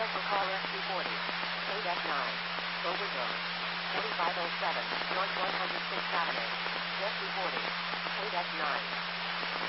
Special call SC40. KDEC 9. Overdose. 4507. North 106th Avenue. SC40. KDEC 9.